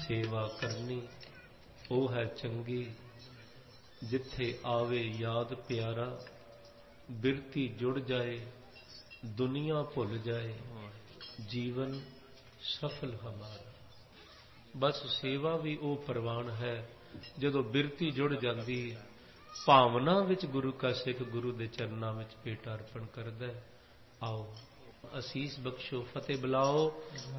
ਸੇਵਾ ਕਰਨੀ ਉਹ ਹੈ ਚੰਗੀ, ਜਿੱਥੇ ਆਵੇ ਯਾਦ ਪਿਆਰਾ, ਬਿਰਤੀ ਜੁੜ ਜਾਏ ਦੁਨੀਆ ਭੁੱਲ ਜਾਏ, ਜੀਵਨ ਸਫਲ ਹਮਾਰਾ। ਬਸ ਸੇਵਾ ਵੀ ਉਹ ਪ੍ਰਵਾਨ ਹੈ ਜਦੋਂ ਬਿਰਤੀ ਜੁੜ ਜਾਂਦੀ, ਭਾਵਨਾ ਵਿੱਚ ਗੁਰੂ ਕਾ ਸਿੱਖ ਗੁਰੂ ਦੇ ਚਰਨਾਂ ਵਿੱਚ ਭੇਟ ਅਰਪਣ ਕਰਦਾ। ਆਓ ਅਸੀਸ ਬਖਸ਼ੋ, ਫਤਿਹ ਬੁਲਾਓ।